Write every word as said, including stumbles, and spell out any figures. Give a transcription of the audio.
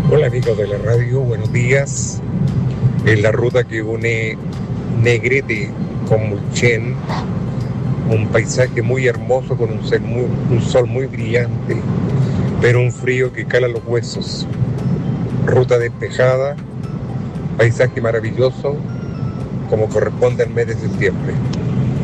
Hola amigos de la radio, buenos días. En la ruta que une Negrete con Mulchen, un paisaje muy hermoso con un, ser muy, un sol muy brillante, pero un frío que cala los huesos. Ruta despejada, paisaje maravilloso, como corresponde al mes de septiembre.